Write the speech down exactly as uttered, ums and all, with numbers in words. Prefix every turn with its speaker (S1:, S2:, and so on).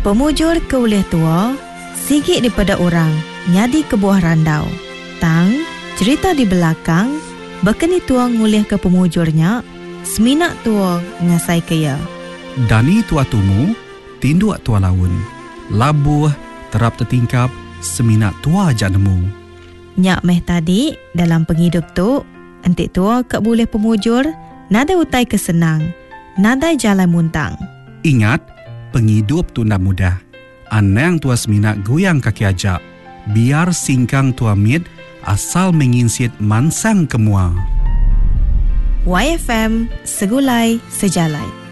S1: Pemujur ke ulih tua, sigit daripada orang, nyadi ke buah randau. Tang, cerita di belakang, bekeni tua ngulih ke pemujurnya, seminak tua ngasai kaya.
S2: Dani tua tumu, tinduak tua laun. Labuh, terap tertingkap, seminak tua ajak nemu.
S1: Nyak meh tadi, dalam penghidup tu, entik tua kak boleh pemujur, nada utai kesenang, nada jalan muntang.
S2: Ingat, penghidup tu ndak mudah. Anang tua seminak goyang kaki ajak. Biar singkang tua mit, asal menginsit mansang kemua.
S1: Y F M, segulai sejalai.